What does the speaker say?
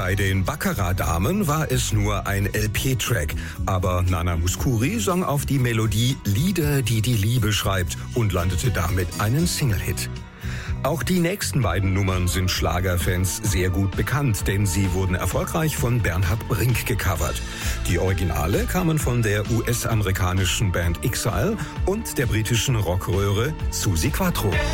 Bei den Baccarat-Damen war es nur ein LP-Track, aber Nana Mouskouri sang auf die Melodie Lieder, die die Liebe schreibt und landete damit einen Single-Hit. Auch die nächsten beiden Nummern sind Schlagerfans sehr gut bekannt, denn sie wurden erfolgreich von Bernhard Brink gecovert. Die Originale kamen von der US-amerikanischen Band Exile und der britischen Rockröhre Suzi Quatro.